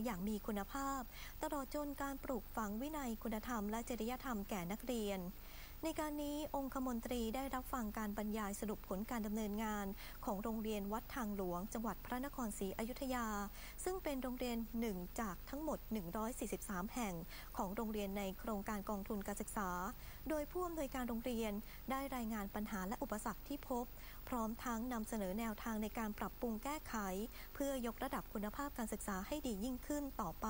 อย่างมีคุณภาพตลอดจนการปลูกฝังวินัยคุณธรรมและจริยธรรมแก่นักเรียนในการนี้องคมนตรีได้รับฟังการบรรยายสรุปผลการดำเนินงานของโรงเรียนวัดทางหลวงจังหวัดพระนครศรีอยุธยาซึ่งเป็นโรงเรียนหนึ่งจากทั้งหมด143แห่งของโรงเรียนในโครงการกองทุนการศึกษาโดยผู้อำนวยการโรงเรียนได้รายงานปัญหาและอุปสรรคที่พบพร้อมทั้งนำเสนอแนวทางในการปรับปรุงแก้ไขเพื่อยกระดับคุณภาพการศึกษาให้ดียิ่งขึ้นต่อไป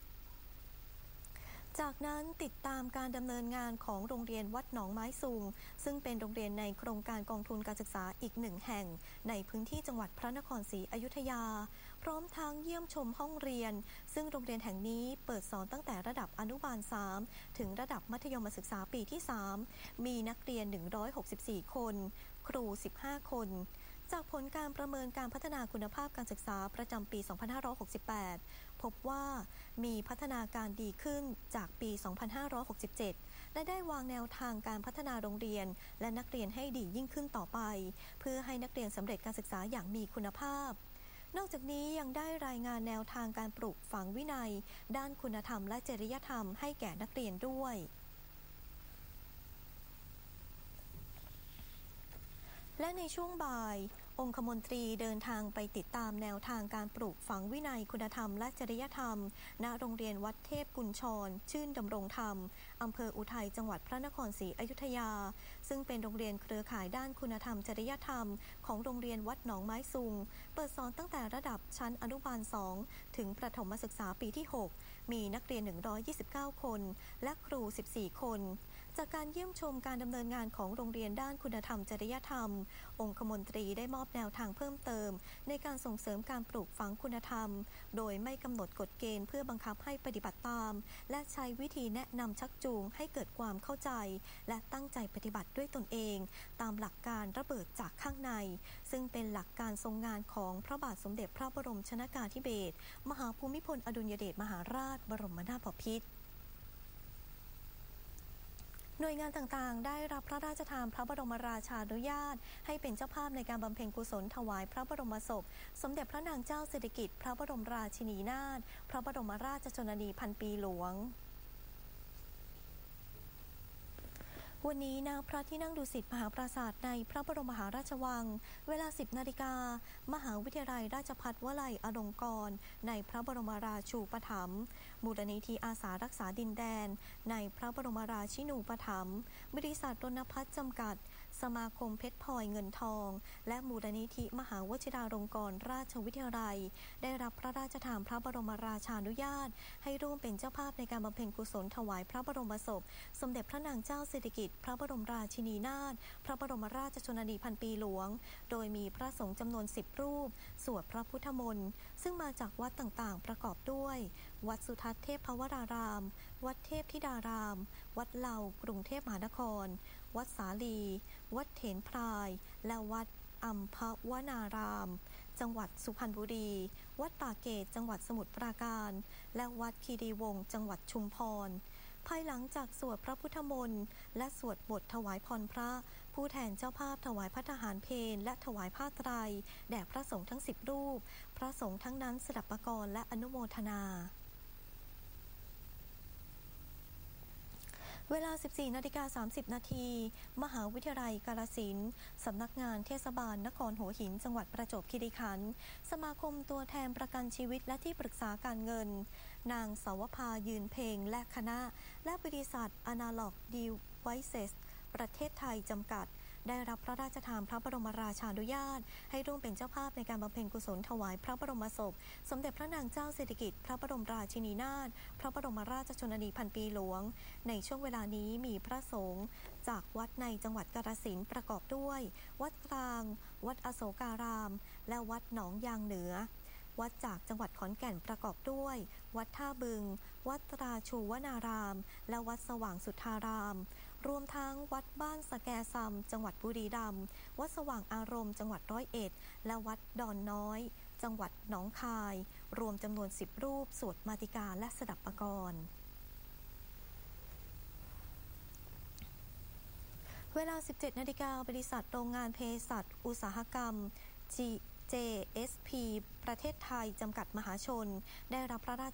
จากนั้นติดตามการดำเนินงานของโรงเรียนวัดหนองไม้สูงซึ่งเป็นโรงเรียนในโครงการกองทุนการศึกษาอีก1แห่งในพื้นที่จังหวัดพระนครศรีอยุธยาพร้อมทั้งเยี่ยมชมห้องเรียนซึ่งโรงเรียนแห่งนี้เปิดสอนตั้งแต่ระดับอนุบาล3ถึงระดับมัธยมศึกษาปีที่3มีนักเรียน164คนครู15คนจากผลการประเมินการพัฒนาคุณภาพการศึกษาประจำปี2568พบว่ามีพัฒนาการดีขึ้นจากปี2567และได้วางแนวทางการพัฒนาโรงเรียนและนักเรียนให้ดียิ่งขึ้นต่อไปเพื่อให้นักเรียนสำเร็จการศึกษาอย่างมีคุณภาพนอกจากนี้ยังได้รายงานแนวทางการปลูกฝังวินัยด้านคุณธรรมและจริยธรรมให้แก่นักเรียนด้วยและในช่วงบ่ายองคมนตรีเดินทางไปติดตามแนวทางการปลูกฝังวินัยคุณธรรมและจริยธรรมณโรงเรียนวัดเทพกุญชรชื่นดำรงธรรมอำเภออุทัยจังหวัดพระนครศรีอยุธยาซึ่งเป็นโรงเรียนเครือข่ายด้านคุณธรรมจริยธรรมของโรงเรียนวัดหนองไม้ซุงเปิดสอนตั้งแต่ระดับชั้นอนุบาล2ถึงประถมศึกษาปีที่6มีนักเรียน129คนและครู14คนจากการเยี่ยมชมการดำเนินงานของโรงเรียนด้านคุณธรรมจริยธรรมองคมนตรีได้มอบแนวทางเพิ่มเติมในการส่งเสริมการปลูกฝังคุณธรรมโดยไม่กำหนดกฎเกณฑ์เพื่อบังคับให้ปฏิบัติตามและใช้วิธีแนะนำชักจูงให้เกิดความเข้าใจและตั้งใจปฏิบัติด้วยตนเองตามหลักการระเบิดจากข้างในซึ่งเป็นหลักการทรงงานของพระบาทสมเด็จพระบรมชนกาธิเบศรมหาภูมิพลอดุลยเดชมหาราชบรมนาถบพิตรหน่วยงานต่างๆได้รับพระราชทานพระบรมราชานุญาตให้เป็นเจ้าภาพในการบำเพ็ญกุศลถวายพระบรมศพสมเด็จพระนางเจ้าสิริกิติ์พระบรมราชินีนาถพระบรมราชชนนีพันปีหลวงวันนี้ณพระที่นั่งดุสิตมหาปราสาทในพระบรมมหาราชวังเวลา 10 นาฬิกามหาวิทยาลัยราชภัฏวลัยอลงกรณ์ในพระบรมราชูปถัมภ์มูลนิธิอาสารักษาดินแดนในพระบรมราชินูปถัมภ์บริษัทรณพัฒน์จำกัดสมาคมเพชรพลอยเงินทองและมูลนิธิมหาวชิราลงกรณราชวิทยาลัยได้รับพระราชทานพระบรมราชานุญาตให้ร่วมเป็นเจ้าภาพในการบำเพ็ญกุศลถวายพระบรมศพสมเด็จพระนางเจ้าสิริกิติ์พระบรมราชินีนาถพระบรมราชชนนีพันปีหลวงโดยมีพระสงฆ์จำนวน10รูปสวดพระพุทธมนต์ซึ่งมาจากวัดต่างๆประกอบด้วยวัดสุทัศน์เทพวรารามวัดเทพธิดารามวัดเหล่ากรุงเทพมหานครวัดสาลีวัดเถนพรายและวัดอัมพวนารามจังหวัดสุพรรณบุรีวัดป่าเกตจังหวัดสมุทรปราการและวัดคีรีวงศ์จังหวัดชุมพรภายหลังจากสวดพระพุทธมนต์และสวดบทถวายพรพระผู้แทนเจ้าภาพถวายภัตตาหารเพลและถวายผ้าไตรแด่พระสงฆ์ทั้ง10รูปพระสงฆ์ทั้งนั้นสดับปกรณ์และอนุโมทนาเวลา 14:30 นาทีมหาวิทยาลัยกาฬสินธุ์สำนักงานเทศบาลนครหัวหินจังหวัดประจวบคีรีขันธ์สมาคมตัวแทนประกันชีวิตและที่ปรึกษาการเงินนางสาวภายืนเพ็งและคณะและบริษัท Analog Devices ประเทศไทยจำกัดได้รับพระราชทานพระบรมราชานุญาตให้ร่วมเป็นเจ้าภาพในการบำเพ็ญกุศลถวายพระบรมศพสมเด็จพระนางเจ้าสิริกิติ์พระบรมราชินีนาถพระบรมราชชนนีพันปีหลวงในช่วงเวลานี้มีพระสงฆ์จากวัดในจังหวัดกาฬสินธุ์ประกอบด้วยวัดกลางวัดอโศการามและวัดหนองยางเหนือวัดจากจังหวัดขอนแก่นประกอบด้วยวัดท่าบึงวัดราชูวนารามและวัดสว่างสุทธารามรวมทั้งวัดบ้านสะแกซำจังหวัดบุรีรัมย์วัดสว่างอารมณ์จังหวัด101และวัดดอนน้อยจังหวัดหนองคายรวมจำนวน10รูปสวดมาติกาและสดับปกรณ์เวลา 17 นาฬิกาบริษัทโรงงานเภสัชอุตสาหกรรม JSP ประเทศไทยจำกัดมหาชนได้รับพระราช